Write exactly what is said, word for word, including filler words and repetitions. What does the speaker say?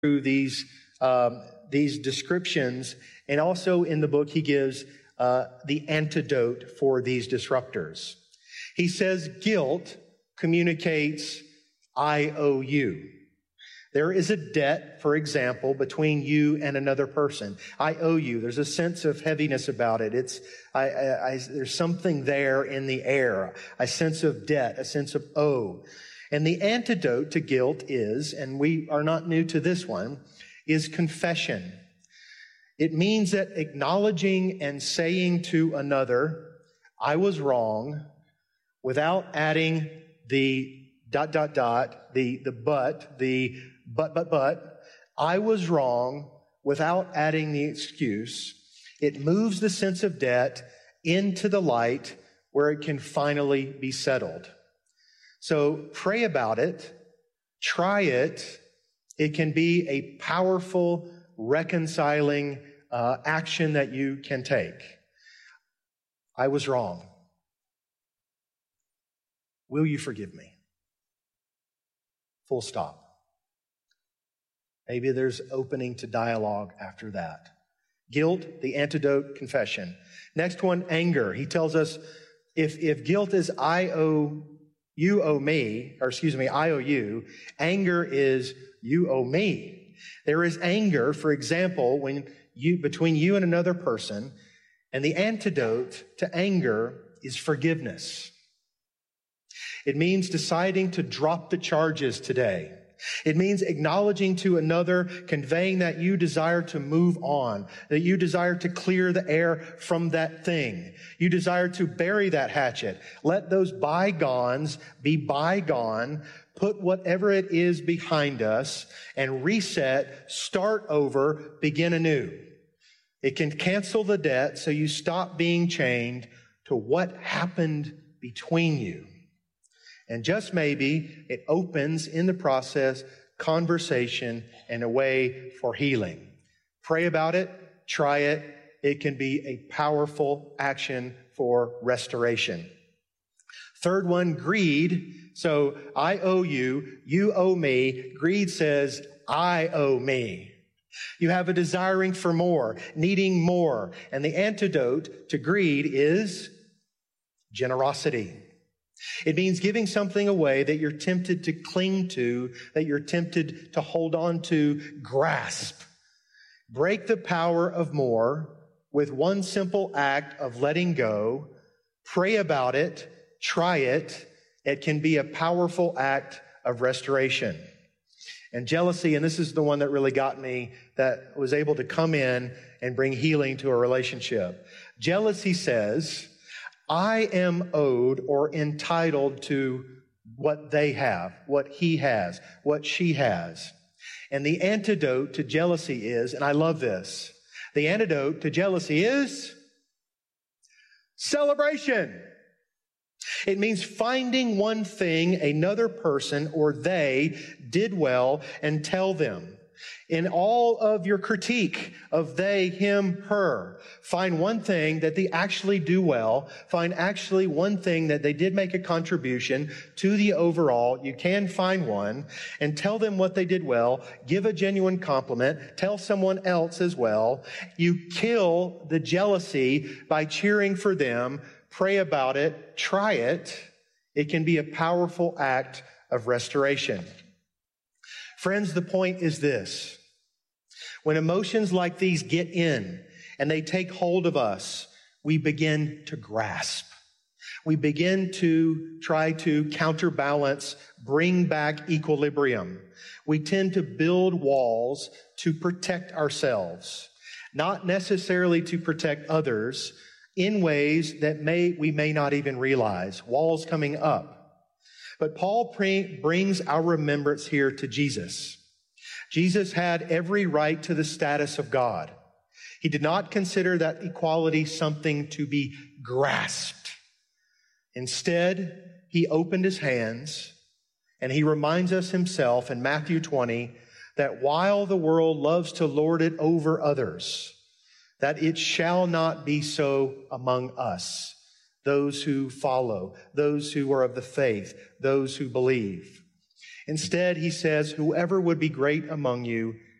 through these um, these descriptions, and also in the book he gives uh, the antidote for these disruptors. He says guilt communicates I owe you. There is a debt, for example, between you and another person. I owe you. There's a sense of heaviness about it. It's I, I, I, there's something there in the air, a sense of debt, a sense of owe. And the antidote to guilt is, and we are not new to this one, is confession. It means that acknowledging and saying to another, I was wrong, without adding the dot, dot, dot, the, the but, the but, but, but, I was wrong, without adding the excuse. It moves the sense of debt into the light where it can finally be settled. So pray about it, try it. It can be a powerful, reconciling uh, action that you can take. I was wrong. Will you forgive me? Full stop. Maybe there's opening to dialogue after that. Guilt, the antidote, confession. Next one, anger. He tells us if, if guilt is I owe, you owe me, or excuse me, I owe you, anger is you owe me. There is anger, for example, when you, between you and another person, and the antidote to anger is forgiveness. It means deciding to drop the charges today. It means acknowledging to another, conveying that you desire to move on, that you desire to clear the air from that thing. You desire to bury that hatchet. Let those bygones be bygone. Put whatever it is behind us and reset, start over, begin anew. It can cancel the debt so you stop being chained to what happened between you. And just maybe it opens in the process conversation and a way for healing. Pray about it, try it. It can be a powerful action for restoration. Third one, greed. So I owe you, you owe me. Greed says, I owe me. You have a desiring for more, needing more. And the antidote to greed is generosity. It means giving something away that you're tempted to cling to, that you're tempted to hold on to, grasp. Break the power of more with one simple act of letting go. Pray about it. Try it. It can be a powerful act of restoration. And jealousy, and this is the one that really got me, that was able to come in and bring healing to a relationship. Jealousy says, I am owed or entitled to what they have, what he has, what she has. And the antidote to jealousy is, and I love this, the antidote to jealousy is celebration. It means finding one thing another person or they did well and tell them. In all of your critique of they, him, her, find one thing that they actually do well. Find actually one thing that they did make a contribution to the overall. You can find one and tell them what they did well. Give a genuine compliment. Tell someone else as well. You kill the jealousy by cheering for them. Pray about it. Try it. It can be a powerful act of restoration. Friends, the point is this. When emotions like these get in and they take hold of us, we begin to grasp. We begin to try to counterbalance, bring back equilibrium. We tend to build walls to protect ourselves, not necessarily to protect others in ways that may we may not even realize. Walls coming up. But Paul pre- brings our remembrance here to Jesus. Jesus had every right to the status of God. He did not consider that equality something to be grasped. Instead, he opened his hands and he reminds us himself in Matthew twenty that while the world loves to lord it over others, that it shall not be so among us. Those who follow, those who are of the faith, those who believe. Instead, he says, whoever would be great among you